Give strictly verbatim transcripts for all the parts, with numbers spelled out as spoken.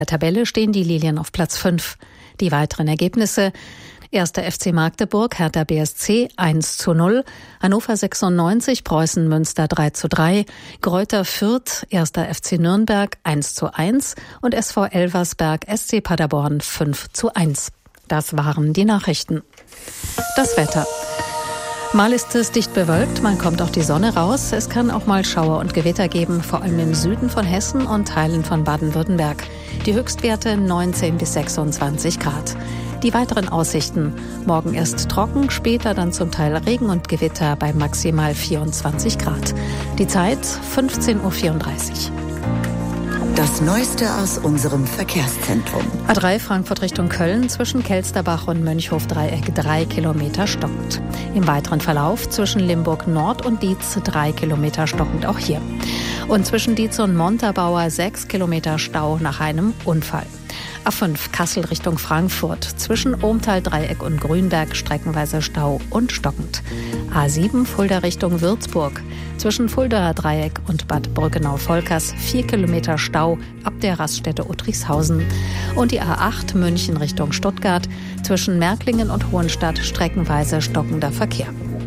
der Tabelle stehen die Lilien auf Platz fünf. Die weiteren Ergebnisse: Erster F C Magdeburg, Hertha B S C eins zu null, Hannover sechsundneunzig, Preußen Münster drei zu drei, Greuther Fürth, Erster F C Nürnberg eins zu eins und S V Elversberg, S C Paderborn fünf zu eins. Das waren die Nachrichten. Das Wetter. Mal ist es dicht bewölkt, mal kommt auch die Sonne raus. Es kann auch mal Schauer und Gewitter geben, vor allem im Süden von Hessen und Teilen von Baden-Württemberg. Die Höchstwerte neunzehn bis sechsundzwanzig Grad. Die weiteren Aussichten: Morgen erst trocken, später dann zum Teil Regen und Gewitter bei maximal vierundzwanzig Grad. Die Zeit fünfzehn Uhr vierunddreißig. Das Neueste aus unserem Verkehrszentrum. A drei Frankfurt Richtung Köln zwischen Kelsterbach und Mönchhof-Dreieck drei Kilometer stockend. Im weiteren Verlauf zwischen Limburg Nord und Dietz drei Kilometer stockend auch hier. Und zwischen Dietz und Montabaur sechs Kilometer Stau nach einem Unfall. A fünf Kassel Richtung Frankfurt zwischen Ohmtal-Dreieck und Grünberg streckenweise Stau und stockend. A sieben Fulda Richtung Würzburg zwischen Fuldaer Dreieck und Bad Brückenau-Volkers vier Kilometer Stau ab der Raststätte Uttrichshausen. Und die A acht München Richtung Stuttgart zwischen Märklingen und Hohenstadt streckenweise stockender Verkehr.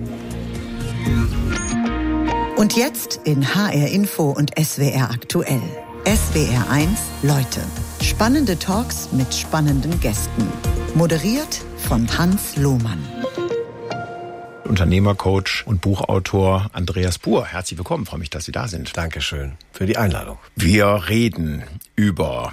Und jetzt in H R Info und S W R aktuell. S W R eins Leute. Spannende Talks mit spannenden Gästen. Moderiert von Hans Lohmann. Unternehmercoach und Buchautor Andreas Buhr. Herzlich willkommen, freue mich, dass Sie da sind. Dankeschön für die Einladung. Wir reden über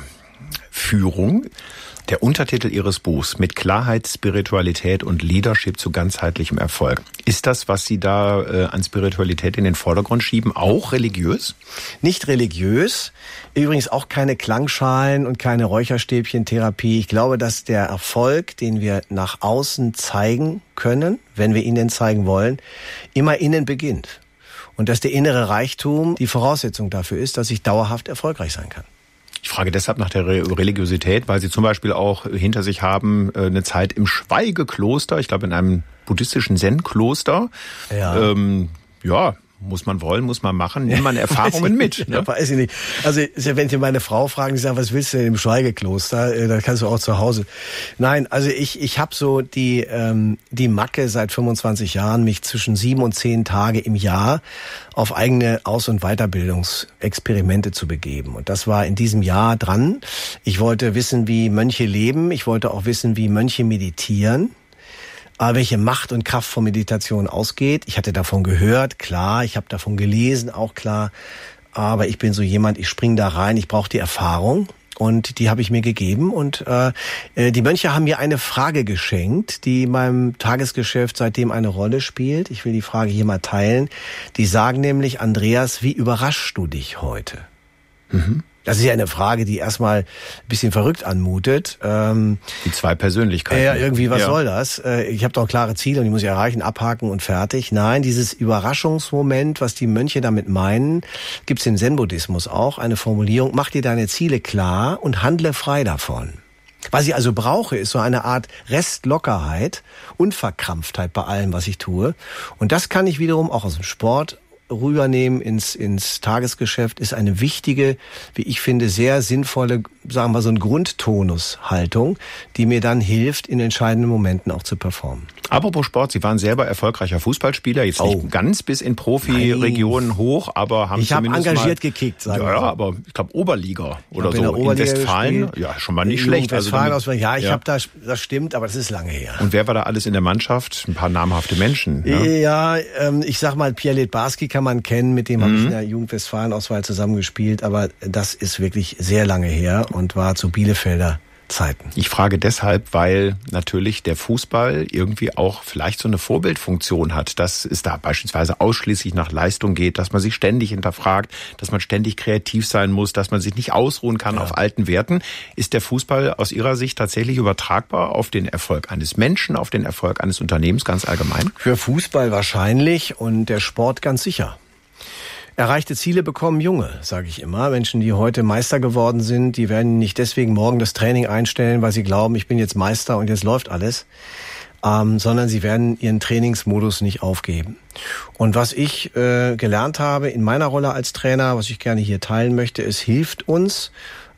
Führung. Der Untertitel Ihres Buchs: Mit Klarheit, Spiritualität und Leadership zu ganzheitlichem Erfolg. Ist das, was Sie da äh, an Spiritualität in den Vordergrund schieben, auch religiös? Nicht religiös. Übrigens auch keine Klangschalen und keine Räucherstäbchentherapie. Ich glaube, dass der Erfolg, den wir nach außen zeigen können, wenn wir ihn denn zeigen wollen, immer innen beginnt. Und dass der innere Reichtum die Voraussetzung dafür ist, dass ich dauerhaft erfolgreich sein kann. Ich frage deshalb nach der Religiosität, weil Sie zum Beispiel auch hinter sich haben eine Zeit im Schweigekloster, ich glaube in einem buddhistischen Zen-Kloster. Ja. Ähm, ja, muss man wollen, muss man machen, nimmt man Erfahrungen mit. Ne? Ja, weiß ich nicht. Also wenn ich meine Frau fragen, die sagen, was willst du denn im Schweigekloster? Dann kannst du auch zu Hause. Nein, also ich ich habe so die ähm, die Macke seit fünfundzwanzig Jahren, mich zwischen sieben und zehn Tage im Jahr auf eigene Aus- und Weiterbildungsexperimente zu begeben. Und das war in diesem Jahr dran. Ich wollte wissen, wie Mönche leben. Ich wollte auch wissen, wie Mönche meditieren. Aber welche Macht und Kraft von Meditation ausgeht. Ich hatte davon gehört, klar. Ich habe davon gelesen, auch klar. Aber ich bin so jemand, ich spring da rein. Ich brauche die Erfahrung. Und die habe ich mir gegeben. Und äh, die Mönche haben mir eine Frage geschenkt, die in meinem Tagesgeschäft seitdem eine Rolle spielt. Ich will die Frage hier mal teilen. Die sagen nämlich: Andreas, wie überraschst du dich heute? Mhm. Das ist ja eine Frage, die erstmal ein bisschen verrückt anmutet. Ähm, die zwei Persönlichkeiten. Ja, irgendwie, was ja. soll das? Ich habe doch klare Ziele und die muss ich erreichen, abhaken und fertig. Nein, dieses Überraschungsmoment, was die Mönche damit meinen, gibt's im Zen-Buddhismus auch, eine Formulierung: Mach dir deine Ziele klar und handle frei davon. Was ich also brauche, ist so eine Art Restlockerheit, Unverkrampftheit bei allem, was ich tue. Und das kann ich wiederum auch aus dem Sport rübernehmen ins ins Tagesgeschäft, ist eine wichtige, wie ich finde, sehr sinnvolle, sagen wir so, eine Grundtonushaltung, die mir dann hilft, in entscheidenden Momenten auch zu performen. Apropos Sport, Sie waren selber erfolgreicher Fußballspieler, jetzt nicht oh. ganz bis in Profi-Regionen hoch, aber haben ich zumindest Ich habe engagiert mal, gekickt, sagen ja, wir ja, aber ich glaube Oberliga ich oder so in, der Oberliga in Westfalen, gespielt. Ja, schon mal nicht schlecht. Also damit, aus, ja, ich ja. habe da, das stimmt, aber das ist lange her. Und wer war da alles in der Mannschaft? Ein paar namhafte Menschen. Ne? Ja, ähm, ich sag mal, Pierre Littbarski kann man kennen, mit dem habe ich in der Jugend-Westfalen-Auswahl zusammengespielt, aber das ist wirklich sehr lange her und war zu Bielefelder Zeiten. Ich frage deshalb, weil natürlich der Fußball irgendwie auch vielleicht so eine Vorbildfunktion hat, dass es da beispielsweise ausschließlich nach Leistung geht, dass man sich ständig hinterfragt, dass man ständig kreativ sein muss, dass man sich nicht ausruhen kann ja. auf alten Werten. Ist der Fußball aus Ihrer Sicht tatsächlich übertragbar auf den Erfolg eines Menschen, auf den Erfolg eines Unternehmens ganz allgemein? Für Fußball wahrscheinlich und der Sport ganz sicher. Erreichte Ziele bekommen Junge, sage ich immer. Menschen, die heute Meister geworden sind, die werden nicht deswegen morgen das Training einstellen, weil sie glauben, ich bin jetzt Meister und jetzt läuft alles, ähm, sondern sie werden ihren Trainingsmodus nicht aufgeben. Und was ich äh, gelernt habe in meiner Rolle als Trainer, was ich gerne hier teilen möchte, es hilft uns,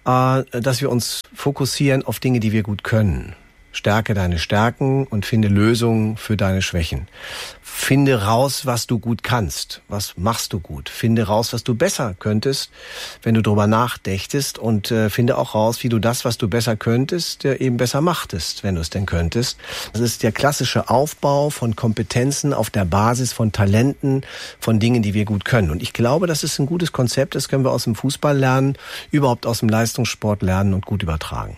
dass wir uns fokussieren auf Dinge, die wir gut können. Stärke deine Stärken und finde Lösungen für deine Schwächen. Finde raus, was du gut kannst. Was machst du gut? Finde raus, was du besser könntest, wenn du drüber nachdächtest. Und äh, finde auch raus, wie du das, was du besser könntest, äh, eben besser machtest, wenn du es denn könntest. Das ist der klassische Aufbau von Kompetenzen auf der Basis von Talenten, von Dingen, die wir gut können. Und ich glaube, das ist ein gutes Konzept. Das können wir aus dem Fußball lernen, überhaupt aus dem Leistungssport lernen und gut übertragen.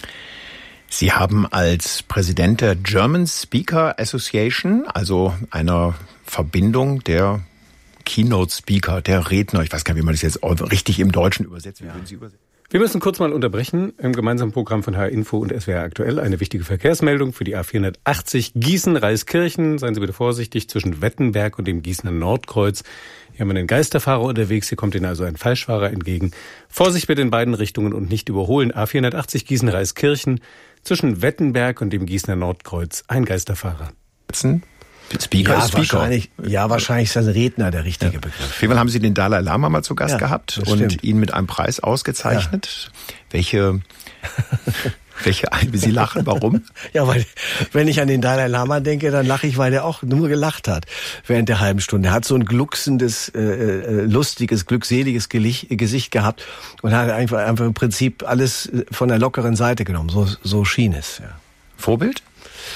Sie haben als Präsident der German Speaker Association, also einer Verbindung der Keynote Speaker, der Redner, ich weiß gar nicht, wie man das jetzt richtig im Deutschen übersetzt. Wie würden Sie übersetzen? Wir müssen kurz mal unterbrechen im gemeinsamen Programm von H R Info und S W R aktuell. Eine wichtige Verkehrsmeldung für die A vierhundertachtzig Gießen-Reiskirchen. Seien Sie bitte vorsichtig zwischen Wettenberg und dem Gießener Nordkreuz. Hier haben wir einen Geisterfahrer unterwegs. Hier kommt Ihnen also ein Falschfahrer entgegen. Vorsicht bitte in beiden Richtungen und nicht überholen. A vierhundertachtzig Gießen-Reiskirchen. Zwischen Wettenberg und dem Gießener Nordkreuz ein Geisterfahrer. Speaker ja, ist Speaker. Wahrscheinlich, ja, wahrscheinlich ist das Redner der richtige ja. Begriff. Auf jeden Fall haben Sie den Dalai Lama mal zu Gast ja, gehabt und stimmt. ihn mit einem Preis ausgezeichnet. Ja. Welche, welche, wie Sie lachen, warum? Ja, weil, wenn ich an den Dalai Lama denke, dann lache ich, weil der auch nur gelacht hat während der halben Stunde. Er hat so ein glucksendes, äh, lustiges, glückseliges Gesicht gehabt und hat einfach, einfach im Prinzip alles von der lockeren Seite genommen. So, so schien es, ja. Vorbild?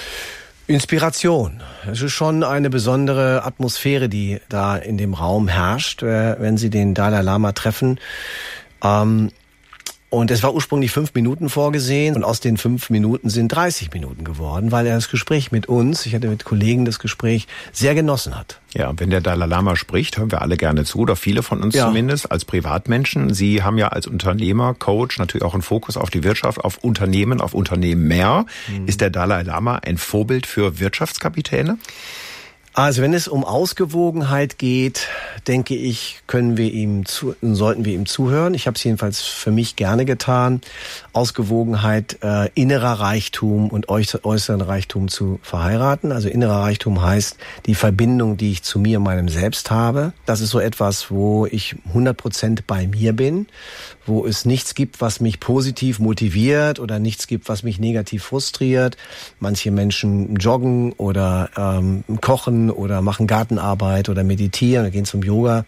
Inspiration. Es ist schon eine besondere Atmosphäre, die da in dem Raum herrscht, wenn Sie den Dalai Lama treffen. Ähm, Und es war ursprünglich fünf Minuten vorgesehen und aus den fünf Minuten sind dreißig Minuten geworden, weil er das Gespräch mit uns, ich hatte mit Kollegen das Gespräch, sehr genossen hat. Ja, wenn der Dalai Lama spricht, hören wir alle gerne zu, oder viele von uns ja. zumindest, als Privatmenschen. Sie haben ja als Unternehmer, Coach natürlich auch einen Fokus auf die Wirtschaft, auf Unternehmen, auf Unternehmer. Mhm. Ist der Dalai Lama ein Vorbild für Wirtschaftskapitäne? Also wenn es um Ausgewogenheit geht, denke ich, können wir ihm zu, sollten wir ihm zuhören. Ich habe es jedenfalls für mich gerne getan, Ausgewogenheit, äh, innerer Reichtum und äußeren Reichtum zu verheiraten. Also innerer Reichtum heißt die Verbindung, die ich zu mir, meinem Selbst habe. Das ist so etwas, wo ich hundert Prozent bei mir bin, wo es nichts gibt, was mich positiv motiviert oder nichts gibt, was mich negativ frustriert. Manche Menschen joggen oder ähm, kochen oder machen Gartenarbeit oder meditieren oder gehen zum Yoga.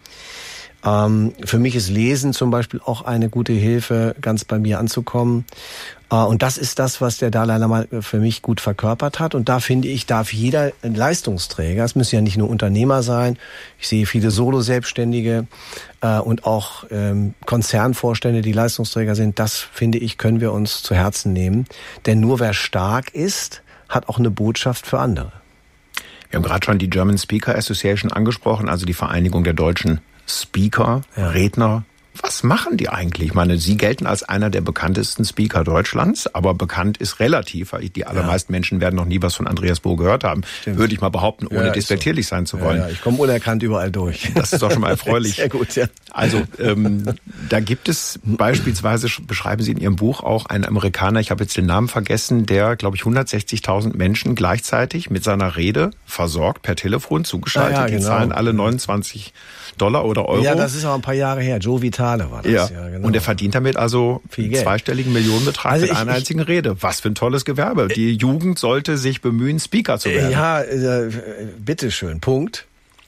Ähm, für mich ist Lesen zum Beispiel auch eine gute Hilfe, ganz bei mir anzukommen. Äh, und das ist das, was der Dalai Lama für mich gut verkörpert hat. Und da finde ich, darf jeder Leistungsträger, es müssen ja nicht nur Unternehmer sein, ich sehe viele Solo-Selbstständige äh, und auch ähm, Konzernvorstände, die Leistungsträger sind, das finde ich, können wir uns zu Herzen nehmen. Denn nur wer stark ist, hat auch eine Botschaft für andere. Wir haben gerade schon die German Speaker Association angesprochen, also die Vereinigung der deutschen Speaker, ja. Redner. Was machen die eigentlich? Ich meine, Sie gelten als einer der bekanntesten Speaker Deutschlands, aber bekannt ist relativ, weil die allermeisten ja. Menschen werden noch nie was von Andreas Bo gehört haben. Stimmt. Würde ich mal behaupten, ohne ja, despektierlich so. sein zu wollen. Ja, ja. Ich komme unerkannt überall durch. Das ist doch schon mal erfreulich. Sehr gut, ja. Also ähm, da gibt es beispielsweise, beschreiben Sie in Ihrem Buch auch einen Amerikaner, ich habe jetzt den Namen vergessen, der, glaube ich, hundertsechzigtausend Menschen gleichzeitig mit seiner Rede versorgt, per Telefon zugeschaltet. Ja, ja, genau. Die zahlen alle neunundzwanzig Dollar oder Euro. Ja, das ist auch ein paar Jahre her. Joe Vitale war das. Ja, ja genau. Und er verdient damit also einen zweistelligen Millionenbetrag also mit ich, einer einzigen Rede. Was für ein tolles Gewerbe. Die Jugend sollte sich bemühen, Speaker zu werden. Ja, äh, bitteschön. Punkt.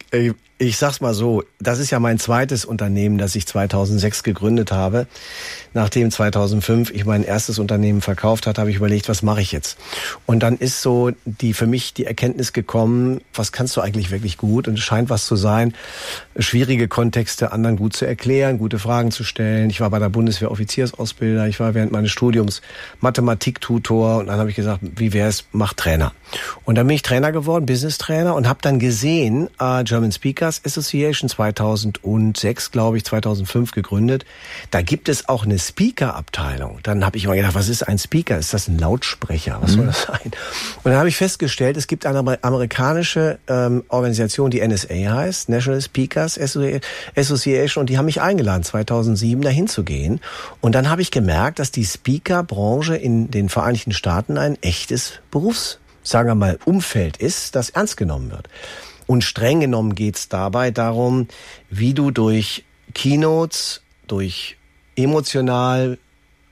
Ich sag's mal so, das ist ja mein zweites Unternehmen, das ich zweitausendsechs gegründet habe. Nachdem zweitausendfünf ich mein erstes Unternehmen verkauft hatte, habe ich überlegt, was mache ich jetzt? Und dann ist so die für mich die Erkenntnis gekommen, was kannst du eigentlich wirklich gut? Und es scheint was zu sein, schwierige Kontexte anderen gut zu erklären, gute Fragen zu stellen. Ich war bei der Bundeswehr Offiziersausbilder, ich war während meines Studiums Mathematiktutor und dann habe ich gesagt, wie wäre es, mach Trainer. Und dann bin ich Trainer geworden, Business-Trainer und habe dann gesehen, uh, German Speakers Association zweitausendsechs, glaube ich, zweitausendfünf gegründet. Da gibt es auch eine Speaker-Abteilung. Dann habe ich mal gedacht, was ist ein Speaker? Ist das ein Lautsprecher? Was mhm. soll das sein? Und dann habe ich festgestellt, es gibt eine amerikanische ähm, Organisation, die N S A heißt, National Speakers Association, und die haben mich eingeladen, zweitausendsieben dahin zu gehen. Und dann habe ich gemerkt, dass die Speaker-Branche in den Vereinigten Staaten ein echtes Berufs, sagen wir mal, Umfeld ist, das ernst genommen wird. Und streng genommen geht's dabei darum, wie du durch Keynotes, durch emotional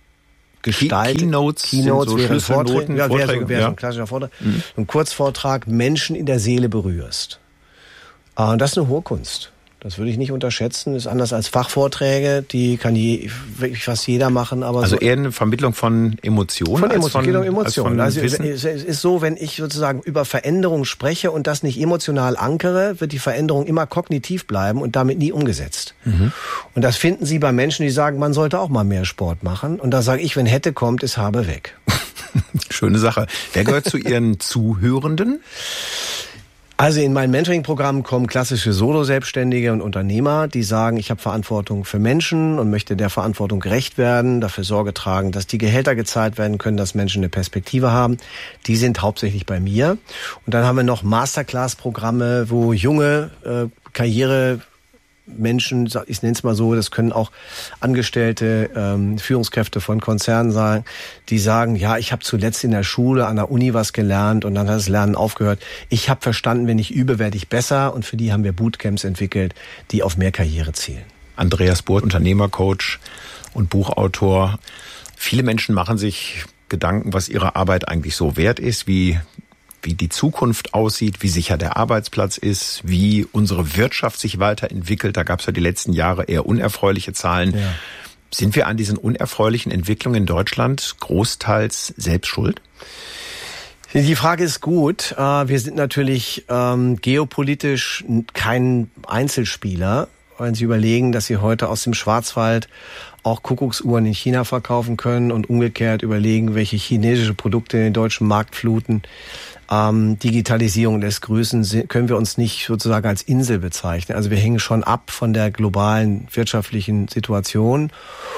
gestaltet. Keynotes, Keynotes so wären Vorträge, ja, wäre so, wär ja. so ein klassischer Vortrag. Mhm. Ein Kurzvortrag, Menschen in der Seele berührst. Und das ist eine hohe Kunst. Das würde ich nicht unterschätzen. Das ist anders als Fachvorträge, die kann je, wirklich fast jeder machen. Aber also so eher eine Vermittlung von Emotionen. Von Emotionen. Emotionen. Emotionen. Also es ist so, wenn ich sozusagen über Veränderung spreche und das nicht emotional ankere, wird die Veränderung immer kognitiv bleiben und damit nie umgesetzt. Mhm. Und das finden Sie bei Menschen, die sagen, man sollte auch mal mehr Sport machen. Und da sage ich, wenn hätte kommt, ist habe weg. Schöne Sache. Wer gehört zu Ihren Zuhörenden? Also in meinen Mentoring-Programmen kommen klassische Solo-Selbstständige und Unternehmer, die sagen, ich habe Verantwortung für Menschen und möchte der Verantwortung gerecht werden, dafür Sorge tragen, dass die Gehälter gezahlt werden können, dass Menschen eine Perspektive haben. Die sind hauptsächlich bei mir. Und dann haben wir noch Masterclass-Programme, wo junge äh, Karriere Menschen, ich nenne es mal so, das können auch Angestellte, ähm, Führungskräfte von Konzernen sein, die sagen, ja, ich habe zuletzt in der Schule, an der Uni was gelernt und dann hat das Lernen aufgehört. Ich habe verstanden, wenn ich übe, werde ich besser und für die haben wir Bootcamps entwickelt, die auf mehr Karriere zielen. Andreas Burt, Unternehmercoach und Buchautor. Viele Menschen machen sich Gedanken, was ihre Arbeit eigentlich so wert ist, wie wie die Zukunft aussieht, wie sicher der Arbeitsplatz ist, wie unsere Wirtschaft sich weiterentwickelt. Da gab es ja die letzten Jahre eher unerfreuliche Zahlen. Ja. Sind wir an diesen unerfreulichen Entwicklungen in Deutschland großteils selbst schuld? Die Frage ist gut. Wir sind natürlich geopolitisch kein Einzelspieler. Wenn Sie überlegen, dass Sie heute aus dem Schwarzwald auch Kuckucksuhren in China verkaufen können und umgekehrt überlegen, welche chinesische Produkte den deutschen Markt fluten. Ähm, Digitalisierung lässt grüßen, können wir uns nicht sozusagen als Insel bezeichnen. Also wir hängen schon ab von der globalen wirtschaftlichen Situation.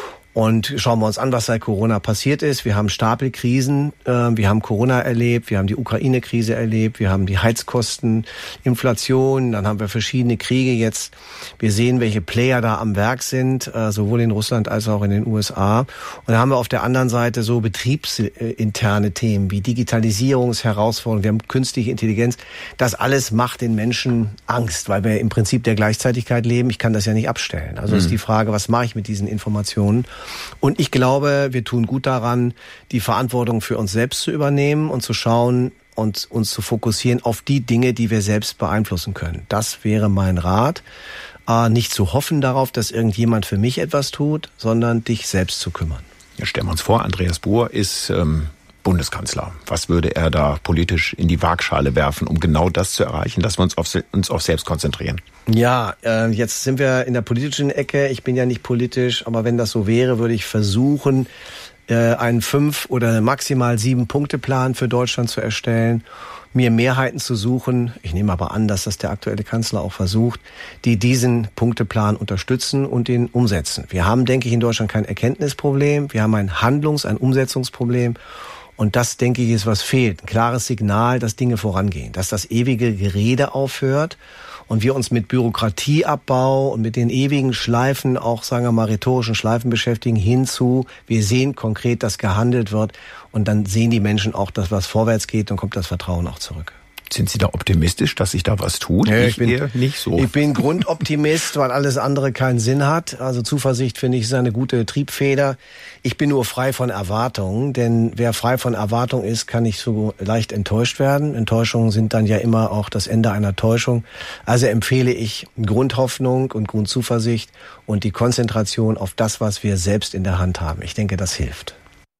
Und schauen wir uns an, was seit Corona passiert ist. Wir haben Stapelkrisen, äh, wir haben Corona erlebt, wir haben die Ukraine-Krise erlebt, wir haben die Heizkosten, Inflation, dann haben wir verschiedene Kriege jetzt. Wir sehen, welche Player da am Werk sind, äh, sowohl in Russland als auch in den U S A. Und dann haben wir auf der anderen Seite so betriebsinterne Themen wie Digitalisierungsherausforderungen, wir haben künstliche Intelligenz. Das alles macht den Menschen Angst, weil wir im Prinzip der Gleichzeitigkeit leben. Ich kann das ja nicht abstellen. Also mhm. ist die Frage, was mache ich mit diesen Informationen? Und ich glaube, wir tun gut daran, die Verantwortung für uns selbst zu übernehmen und zu schauen und uns zu fokussieren auf die Dinge, die wir selbst beeinflussen können. Das wäre mein Rat. Äh, nicht zu hoffen darauf, dass irgendjemand für mich etwas tut, sondern dich selbst zu kümmern. Ja, stellen wir uns vor, Andreas Buhr ist ähm, Bundeskanzler. Was würde er da politisch in die Waagschale werfen, um genau das zu erreichen, dass wir uns auf, uns auf selbst konzentrieren? Ja, äh, jetzt sind wir in der politischen Ecke. Ich bin ja nicht politisch, aber wenn das so wäre, würde ich versuchen, äh, einen fünf- oder maximal sieben-Punkte-Plan für Deutschland zu erstellen, mir Mehrheiten zu suchen. Ich nehme aber an, dass das der aktuelle Kanzler auch versucht, die diesen Punkteplan unterstützen und den umsetzen. Wir haben, denke ich, in Deutschland kein Erkenntnisproblem. Wir haben ein Handlungs-, ein Umsetzungsproblem. Und das, denke ich, ist, was fehlt. Ein klares Signal, dass Dinge vorangehen, dass das ewige Gerede aufhört und wir uns mit Bürokratieabbau und mit den ewigen Schleifen, auch sagen wir mal rhetorischen Schleifen beschäftigen, hinzu, wir sehen konkret, dass gehandelt wird und dann sehen die Menschen auch, dass was vorwärts geht und kommt das Vertrauen auch zurück. Sind Sie da optimistisch, dass sich da was tut? Ja, ich ich bin eher nicht so. Ich bin Grundoptimist, weil alles andere keinen Sinn hat. Also Zuversicht, finde ich, ist eine gute Triebfeder. Ich bin nur frei von Erwartungen, denn wer frei von Erwartung ist, kann nicht so leicht enttäuscht werden. Enttäuschungen sind dann ja immer auch das Ende einer Täuschung. Also empfehle ich Grundhoffnung und Grundzuversicht und die Konzentration auf das, was wir selbst in der Hand haben. Ich denke, das hilft.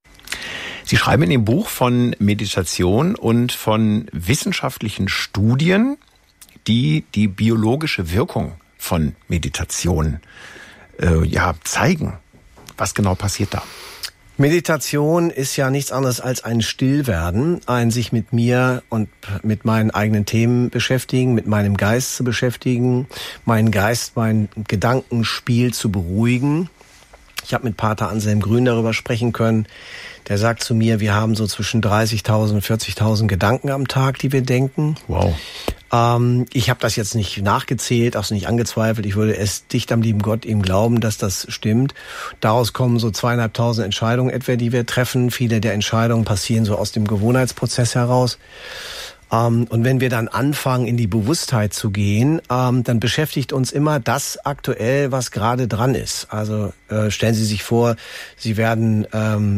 Sie schreiben in dem Buch von Meditation und von wissenschaftlichen Studien, die die biologische Wirkung von Meditation äh, ja zeigen. Was genau passiert da? Meditation ist ja nichts anderes als ein Stillwerden, ein sich mit mir und mit meinen eigenen Themen beschäftigen, mit meinem Geist zu beschäftigen, meinen Geist, mein Gedankenspiel zu beruhigen. Ich habe mit Pater Anselm Grün darüber sprechen können. Der sagt zu mir, wir haben so zwischen dreißigtausend und vierzigtausend Gedanken am Tag, die wir denken. Wow. Ähm, ich habe das jetzt nicht nachgezählt, auch nicht angezweifelt. Ich würde es dicht am lieben Gott ihm glauben, dass das stimmt. Daraus kommen so zweieinhalbtausend Entscheidungen etwa, die wir treffen. Viele der Entscheidungen passieren so aus dem Gewohnheitsprozess heraus. Ähm, und wenn wir dann anfangen, in die Bewusstheit zu gehen, ähm, dann beschäftigt uns immer das aktuell, was gerade dran ist. Also äh, stellen Sie sich vor, Sie werden ähm,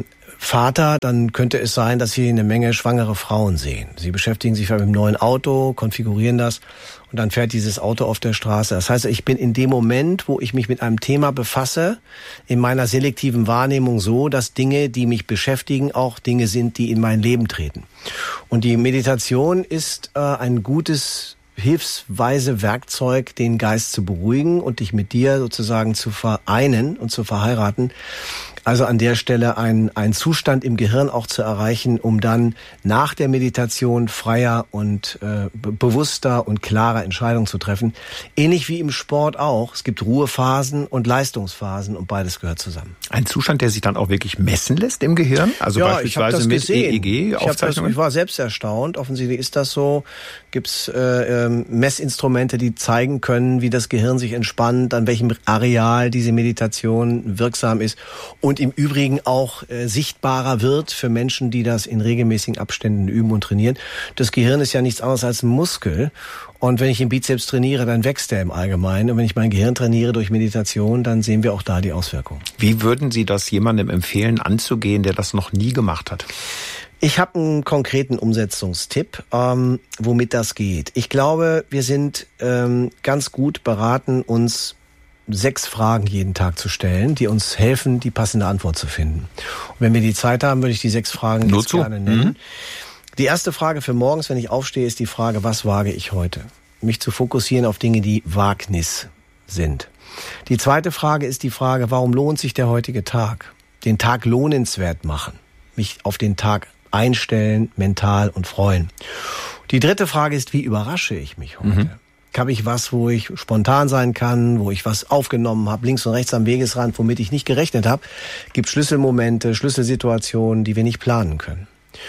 Vater, dann könnte es sein, dass Sie eine Menge schwangere Frauen sehen. Sie beschäftigen sich mit einem neuen Auto, konfigurieren das und dann fährt dieses Auto auf der Straße. Das heißt, ich bin in dem Moment, wo ich mich mit einem Thema befasse, in meiner selektiven Wahrnehmung so, dass Dinge, die mich beschäftigen, auch Dinge sind, die in mein Leben treten. Und die Meditation ist äh, ein gutes hilfsweise Werkzeug, den Geist zu beruhigen und dich mit dir sozusagen zu vereinen und zu verheiraten. Also an der Stelle ein, ein Zustand im Gehirn auch zu erreichen, um dann nach der Meditation freier und äh, bewusster und klarer Entscheidungen zu treffen. Ähnlich wie im Sport auch. Es gibt Ruhephasen und Leistungsphasen und beides gehört zusammen. Ein Zustand, der sich dann auch wirklich messen lässt im Gehirn? Also ja, beispielsweise mit E E G-Aufzeichnungen? Ich, ich war selbst erstaunt. Offensichtlich ist das so. Gibt's äh, äh, Messinstrumente, die zeigen können, wie das Gehirn sich entspannt, an welchem Areal diese Meditation wirksam ist. Und Und im Übrigen auch äh, sichtbarer wird für Menschen, die das in regelmäßigen Abständen üben und trainieren. Das Gehirn ist ja nichts anderes als ein Muskel. Und wenn ich den Bizeps trainiere, dann wächst er im Allgemeinen. Und wenn ich mein Gehirn trainiere durch Meditation, dann sehen wir auch da die Auswirkungen. Wie würden Sie das jemandem empfehlen, anzugehen, der das noch nie gemacht hat? Ich habe einen konkreten Umsetzungstipp, ähm, womit das geht. Ich glaube, wir sind ähm, ganz gut beraten, uns sechs Fragen jeden Tag zu stellen, die uns helfen, die passende Antwort zu finden. Und wenn wir die Zeit haben, würde ich die sechs Fragen Nur jetzt zu. gerne nennen. Mhm. Die erste Frage für morgens, wenn ich aufstehe, ist die Frage, was wage ich heute? Mich zu fokussieren auf Dinge, die Wagnis sind. Die zweite Frage ist die Frage, warum lohnt sich der heutige Tag? Den Tag lohnenswert machen. Mich auf den Tag einstellen, mental und freuen. Die dritte Frage ist, wie überrasche ich mich heute? Mhm. Habe ich was, wo ich spontan sein kann, wo ich was aufgenommen habe, links und rechts am Wegesrand, womit ich nicht gerechnet habe? Gibt Schlüsselmomente, Schlüsselsituationen, die wir nicht planen können.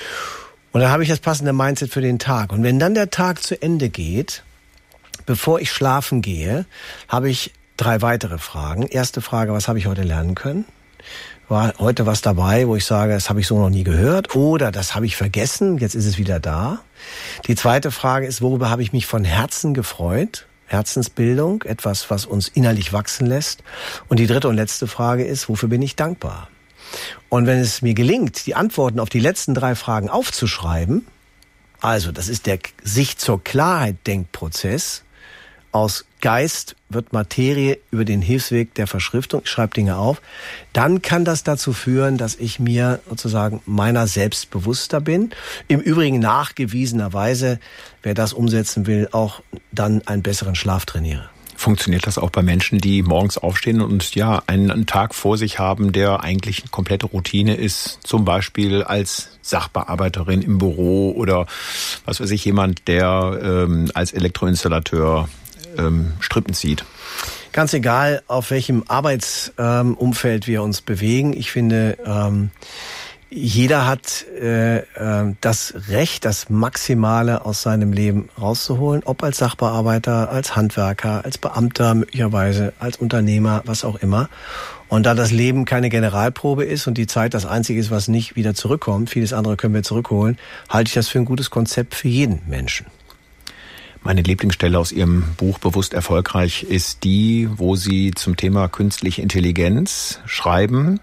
Und dann habe ich das passende Mindset für den Tag. Und wenn dann der Tag zu Ende geht, bevor ich schlafen gehe, habe ich drei weitere Fragen. Erste Frage, was habe ich heute lernen können? War heute was dabei, wo ich sage, das habe ich so noch nie gehört oder das habe ich vergessen, jetzt ist es wieder da. Die zweite Frage ist, worüber habe ich mich von Herzen gefreut? Herzensbildung, etwas, was uns innerlich wachsen lässt. Und die dritte und letzte Frage ist, wofür bin ich dankbar? Und wenn es mir gelingt, die Antworten auf die letzten drei Fragen aufzuschreiben, also das ist der sich zur Klarheit Denkprozess, aus Geist wird Materie über den Hilfsweg der Verschriftung, ich schreibe Dinge auf, dann kann das dazu führen, dass ich mir sozusagen meiner selbst bewusster bin. Im Übrigen nachgewiesenerweise, wer das umsetzen will, auch dann einen besseren Schlaf trainiere. Funktioniert das auch bei Menschen, die morgens aufstehen und ja einen, einen Tag vor sich haben, der eigentlich eine komplette Routine ist, zum Beispiel als Sachbearbeiterin im Büro oder was weiß ich, jemand, der ähm, als Elektroinstallateur ähm, Strippen zieht? Ganz egal, auf welchem Arbeitsumfeld ähm, wir uns bewegen. Ich finde, ähm, jeder hat äh, äh, das Recht, das Maximale aus seinem Leben rauszuholen, ob als Sachbearbeiter, als Handwerker, als Beamter möglicherweise, als Unternehmer, was auch immer. Und da das Leben keine Generalprobe ist und die Zeit das Einzige ist, was nicht wieder zurückkommt, vieles andere können wir zurückholen, halte ich das für ein gutes Konzept für jeden Menschen. Meine Lieblingsstelle aus Ihrem Buch Bewusst erfolgreich ist die, wo Sie zum Thema künstliche Intelligenz schreiben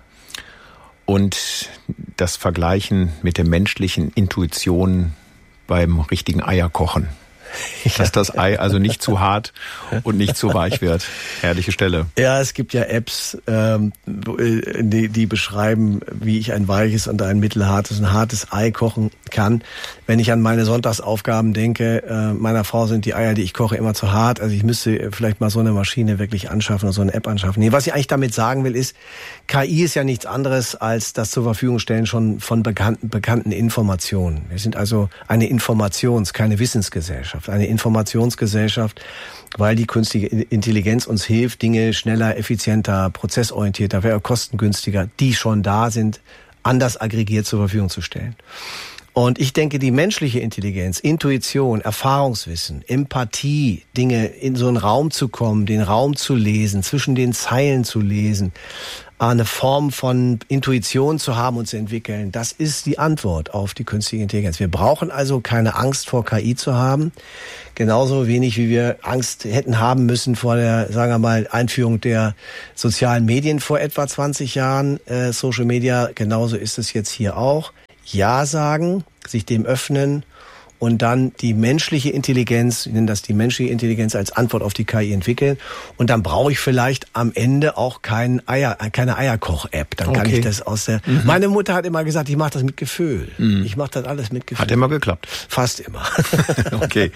und das vergleichen mit der menschlichen Intuition beim richtigen Eierkochen. Dass das Ei also nicht zu hart und nicht zu weich wird. Herrliche Stelle. Ja, es gibt ja Apps, ähm, die, die beschreiben, wie ich ein weiches und ein mittelhartes, ein hartes Ei kochen kann. Wenn ich an meine Sonntagsaufgaben denke, äh, meiner Frau sind die Eier, die ich koche, immer zu hart. Also ich müsste vielleicht mal so eine Maschine wirklich anschaffen oder so eine App anschaffen. Nee, was ich eigentlich damit sagen will, ist, K I ist ja nichts anderes als das zur Verfügung stellen schon von bekannten, bekannten Informationen. Wir sind also eine Informations-, keine Wissensgesellschaft. Eine Informationsgesellschaft, weil die künstliche Intelligenz uns hilft, Dinge schneller, effizienter, prozessorientierter, kostengünstiger, die schon da sind, anders aggregiert zur Verfügung zu stellen. Und ich denke, die menschliche Intelligenz, Intuition, Erfahrungswissen, Empathie, Dinge in so einen Raum zu kommen, den Raum zu lesen, zwischen den Zeilen zu lesen, eine Form von Intuition zu haben und zu entwickeln. Das ist die Antwort auf die künstliche Intelligenz. Wir brauchen also keine Angst vor K I zu haben. Genauso wenig, wie wir Angst hätten haben müssen vor der, sagen wir mal, Einführung der sozialen Medien vor etwa zwanzig Jahren, äh, Social Media. Genauso ist es jetzt hier auch. Ja sagen, sich dem öffnen und dann die menschliche Intelligenz, ich nenne das die menschliche Intelligenz als Antwort auf die K I entwickeln. Und dann brauche ich vielleicht am Ende auch kein Eier, keine Eierkoch-App. Dann kann okay. ich das aus der... Mhm. Meine Mutter hat immer gesagt, ich mache das mit Gefühl. Mhm. Ich mache das alles mit Gefühl. Hat immer geklappt. Fast immer. Okay.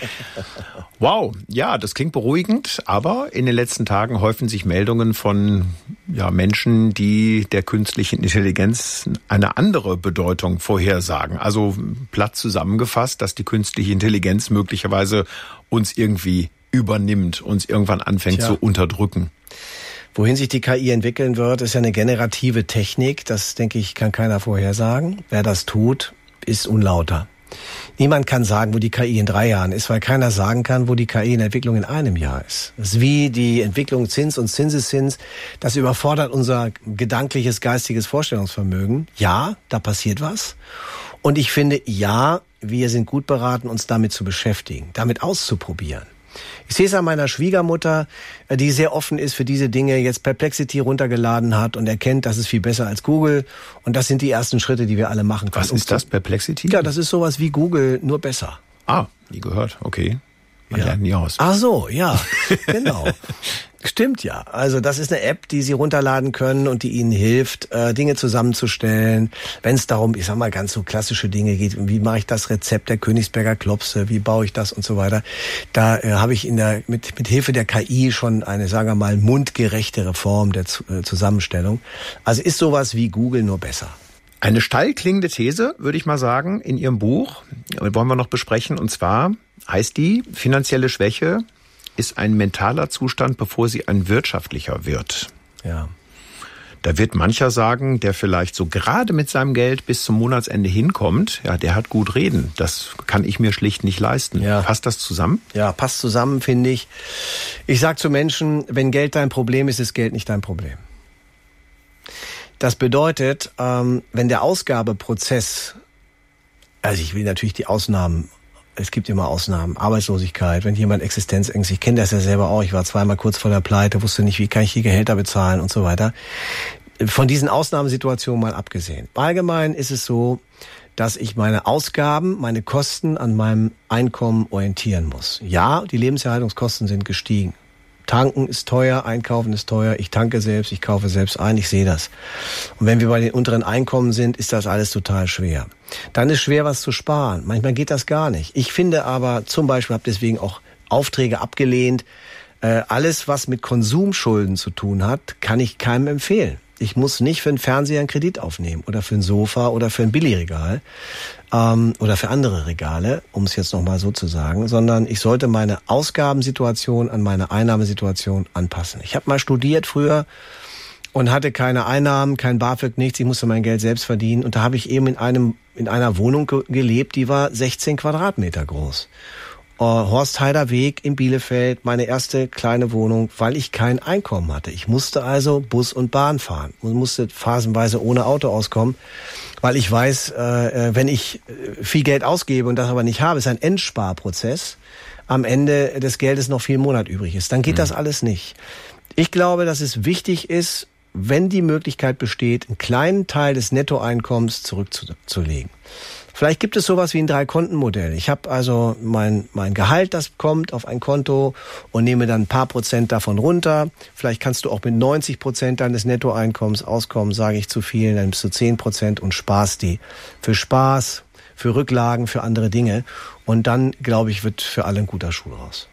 Wow, ja, das klingt beruhigend, aber in den letzten Tagen häufen sich Meldungen von ja, Menschen, die der künstlichen Intelligenz eine andere Bedeutung vorhersagen. Also platt zusammengefasst, dass die künstliche Intelligenz möglicherweise uns irgendwie übernimmt, uns irgendwann anfängt Tja. zu unterdrücken. Wohin sich die K I entwickeln wird, ist ja eine generative Technik. Das, denke ich, kann keiner vorhersagen. Wer das tut, ist unlauter. Niemand kann sagen, wo die K I in drei Jahren ist, weil keiner sagen kann, wo die K I in Entwicklung in einem Jahr ist. Das ist wie die Entwicklung Zins und Zinseszins. Das überfordert unser gedankliches, geistiges Vorstellungsvermögen. Ja, da passiert was. Und ich finde, ja, wir sind gut beraten, uns damit zu beschäftigen, damit auszuprobieren. Ich sehe es an meiner Schwiegermutter, die sehr offen ist für diese Dinge, jetzt Perplexity runtergeladen hat und erkennt, das ist viel besser als Google. Und das sind die ersten Schritte, die wir alle machen können. Was ist das, Perplexity? Ja, das ist sowas wie Google, nur besser. Ah, nie gehört, okay. Man ja. lernt nie aus. Ach so, ja, genau. Stimmt ja. Also das ist eine App, die Sie runterladen können und die Ihnen hilft, äh, Dinge zusammenzustellen. Wenn es darum, ich sag mal, ganz so klassische Dinge geht, wie mache ich das Rezept der Königsberger Klopse, wie baue ich das und so weiter. Da äh, habe ich in der mit mit Hilfe der K I schon eine, sagen wir mal, mundgerechtere Form der äh, Zusammenstellung. Also ist sowas wie Google nur besser. Eine steil klingende These, würde ich mal sagen, in Ihrem Buch, wollen wir noch besprechen, und zwar heißt die, finanzielle Schwäche ist ein mentaler Zustand, bevor sie ein wirtschaftlicher wird. Ja. Da wird mancher sagen, der vielleicht so gerade mit seinem Geld bis zum Monatsende hinkommt, ja, der hat gut reden. Das kann ich mir schlicht nicht leisten. Ja. Passt das zusammen? Ja, passt zusammen, finde ich. Ich sage zu Menschen, wenn Geld dein Problem ist, ist Geld nicht dein Problem. Das bedeutet, ähm, wenn der Ausgabeprozess, also ich will natürlich die Ausnahmen, es gibt immer Ausnahmen, Arbeitslosigkeit, wenn jemand Existenzängste, ich kenne das ja selber auch, ich war zweimal kurz vor der Pleite, wusste nicht, wie kann ich die Gehälter bezahlen und so weiter. Von diesen Ausnahmesituationen mal abgesehen. Allgemein ist es so, dass ich meine Ausgaben, meine Kosten an meinem Einkommen orientieren muss. Ja, die Lebenserhaltungskosten sind gestiegen. Tanken ist teuer, einkaufen ist teuer, ich tanke selbst, ich kaufe selbst ein, ich sehe das. Und wenn wir bei den unteren Einkommen sind, ist das alles total schwer. Dann ist schwer, was zu sparen. Manchmal geht das gar nicht. Ich finde aber, zum Beispiel, habe deswegen auch Aufträge abgelehnt, äh, alles, was mit Konsumschulden zu tun hat, kann ich keinem empfehlen. Ich muss nicht für einen Fernseher einen Kredit aufnehmen oder für ein Sofa oder für ein Billigregal ähm, oder für andere Regale, um es jetzt nochmal so zu sagen, sondern ich sollte meine Ausgabensituation an meine Einnahmesituation anpassen. Ich habe mal studiert früher und hatte keine Einnahmen, kein BAföG, nichts. Ich musste mein Geld selbst verdienen und da habe ich eben in einem in einer Wohnung ge- gelebt, die war sechzehn Quadratmeter groß. Uh, Horstheider Weg in Bielefeld, meine erste kleine Wohnung, weil ich kein Einkommen hatte. Ich musste also Bus und Bahn fahren und musste phasenweise ohne Auto auskommen, weil ich weiß, äh, wenn ich viel Geld ausgebe und das aber nicht habe, ist ein Endsparprozess, am Ende des Geldes noch viel Monat übrig ist. Dann geht mhm. das alles nicht. Ich glaube, dass es wichtig ist, wenn die Möglichkeit besteht, einen kleinen Teil des Nettoeinkommens zurückzulegen. Vielleicht gibt es sowas wie ein Drei-Konten-Modell. Ich habe also mein mein Gehalt, das kommt auf ein Konto und nehme dann ein paar Prozent davon runter. Vielleicht kannst du auch mit neunzig Prozent deines Nettoeinkommens auskommen, sage ich zu vielen, dann bist du zehn Prozent und sparst die. Für Spaß, für Rücklagen, für andere Dinge. Und dann, glaube ich, wird für alle ein guter Schuh raus.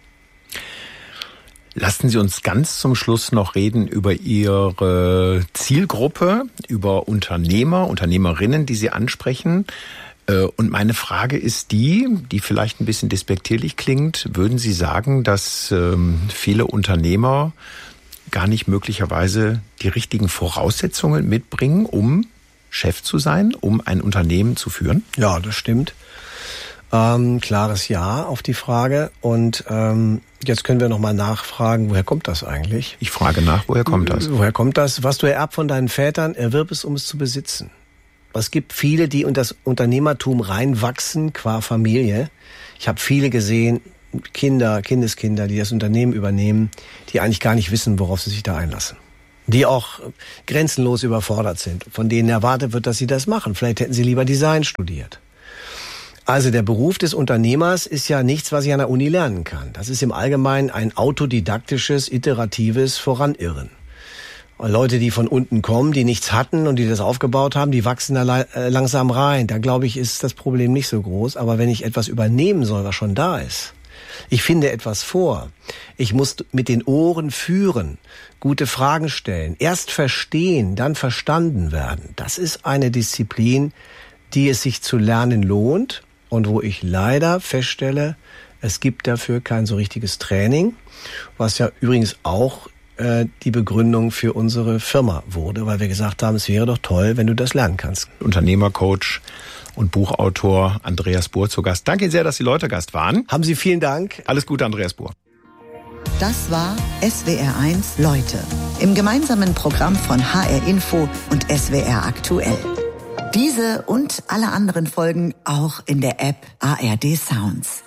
Lassen Sie uns ganz zum Schluss noch reden über Ihre Zielgruppe, über Unternehmer, Unternehmerinnen, die Sie ansprechen. Und meine Frage ist die, die vielleicht ein bisschen despektierlich klingt. Würden Sie sagen, dass ähm, viele Unternehmer gar nicht möglicherweise die richtigen Voraussetzungen mitbringen, um Chef zu sein, um ein Unternehmen zu führen? Ja, das stimmt. Ähm, klares Ja auf die Frage. Und ähm, jetzt können wir nochmal nachfragen, woher kommt das eigentlich? Ich frage nach, woher kommt das? Woher kommt das? Was du ererbt von deinen Vätern, erwirb es, um es zu besitzen. Es gibt viele, die in das Unternehmertum reinwachsen, qua Familie. Ich habe viele gesehen, Kinder, Kindeskinder, die das Unternehmen übernehmen, die eigentlich gar nicht wissen, worauf sie sich da einlassen. Die auch grenzenlos überfordert sind, von denen erwartet wird, dass sie das machen. Vielleicht hätten sie lieber Design studiert. Also der Beruf des Unternehmers ist ja nichts, was ich an der Uni lernen kann. Das ist im Allgemeinen ein autodidaktisches, iteratives Voranirren. Leute, die von unten kommen, die nichts hatten und die das aufgebaut haben, die wachsen da langsam rein. Da, glaube ich, ist das Problem nicht so groß. Aber wenn ich etwas übernehmen soll, was schon da ist, ich finde etwas vor, ich muss mit den Ohren führen, gute Fragen stellen, erst verstehen, dann verstanden werden. Das ist eine Disziplin, die es sich zu lernen lohnt und wo ich leider feststelle, es gibt dafür kein so richtiges Training, was ja übrigens auch die Begründung für unsere Firma wurde, weil wir gesagt haben, es wäre doch toll, wenn du das lernen kannst. Unternehmercoach und Buchautor Andreas Buhr zu Gast. Danke sehr, dass Sie Leute Gast waren. Haben Sie vielen Dank. Alles Gute, Andreas Buhr. Das war S W R eins Leute im gemeinsamen Programm von H R Info und S W R aktuell. Diese und alle anderen Folgen auch in der App A R D Sounds.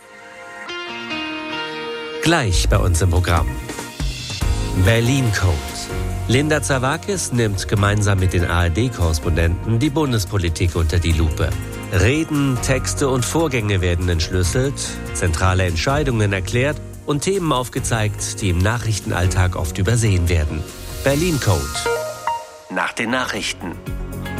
Gleich bei uns im Programm. Berlin Code. Linda Zawakis nimmt gemeinsam mit den A R D-Korrespondenten die Bundespolitik unter die Lupe. Reden, Texte und Vorgänge werden entschlüsselt, zentrale Entscheidungen erklärt und Themen aufgezeigt, die im Nachrichtenalltag oft übersehen werden. Berlin Code. Nach den Nachrichten.